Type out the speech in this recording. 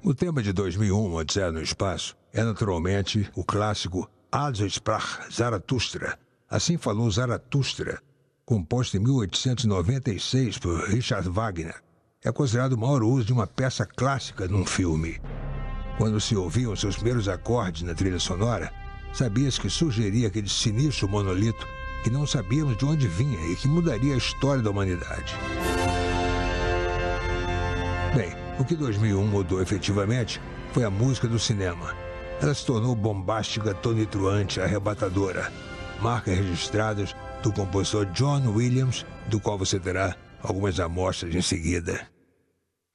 O tema de 2001, Odisseia no Espaço, é naturalmente o clássico Also sprach Zarathustra, Assim Falou Zarathustra, composto em 1896 por Richard Wagner. É considerado o maior uso de uma peça clássica num filme. Quando se ouviam seus primeiros acordes na trilha sonora, sabia-se que surgiria aquele sinistro monolito que não sabíamos de onde vinha e que mudaria a história da humanidade. Bem, o que 2001 mudou efetivamente foi a música do cinema. Ela se tornou bombástica, tonitruante, arrebatadora. Marcas registradas do compositor John Williams, do qual você terá algumas amostras em seguida.